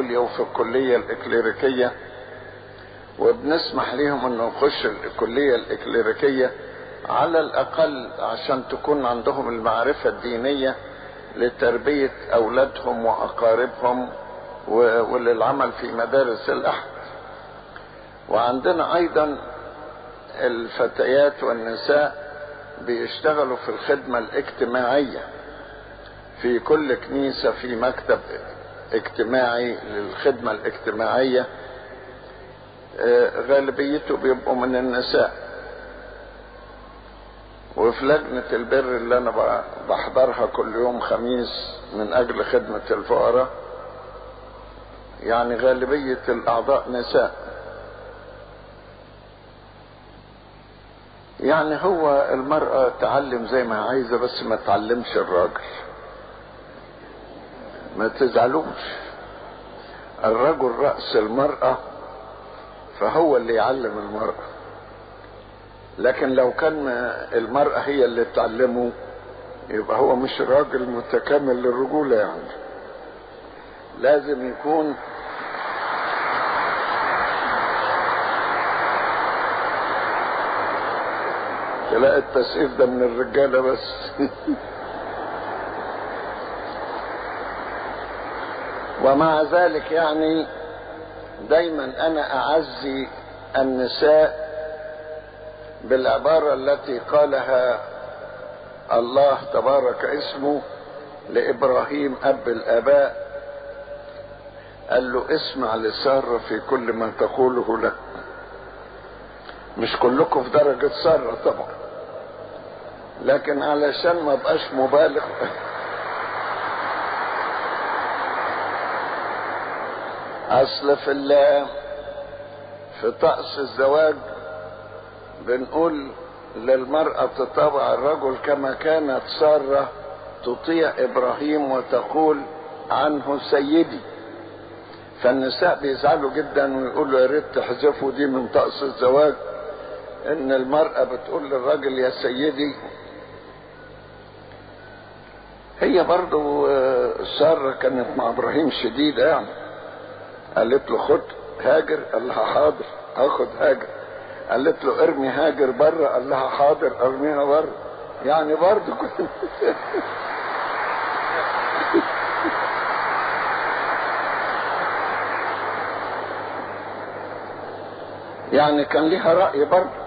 العليا وفي الكلية الإكليريكية، وبنسمح ليهم انه يخشوا الكلية الإكليريكية على الأقل عشان تكون عندهم المعرفة الدينية لتربية أولادهم وأقاربهم وللعمل في مدارس الأحد. وعندنا أيضا الفتيات والنساء بيشتغلوا في الخدمة الاجتماعية، في كل كنيسة في مكتب اجتماعي للخدمة الاجتماعية، غالبيته بيبقوا من النساء. وفي لجنة البر اللي انا بحضرها كل يوم خميس من اجل خدمة الفقراء، يعني غالبية الاعضاء نساء. يعني هو المرأة تعلم زي ما عايزة، بس ما تعلمش الراجل. ما تزعلوش، الرجل رأس المرأة، فهو اللي يعلم المرأة. لكن لو كان المرأة هي اللي تعلمه يبقى هو مش راجل متكامل للرجولة. يعني لازم يكون تلاقي التسقيف ده من الرجالة بس. ومع ذلك يعني دايما انا اعزي النساء بالعبارة التي قالها الله تبارك اسمه لابراهيم اب الاباء، قال له اسمع لسارة في كل ما تقوله لك. مش كلكم في درجة سارة طبعا، لكن علشان ما بقاش مبالغ اصل في طقس الزواج بنقول للمرأة تطاوع الرجل كما كانت سارة تطيع ابراهيم وتقول عنه سيدي. فالنساء بيزعلوا جدا ويقولوا يا ريت تحذفوا دي من طقس الزواج، ان المرأة بتقول للراجل يا سيدي. هي برضو سارة كانت مع ابراهيم شديدة، يعني قالت له خد هاجر، قال لها حاضر اخد هاجر. قالت له ارمي هاجر بره، قال لها حاضر ارميها بره. يعني برضو يعني كان ليها رأي برضو.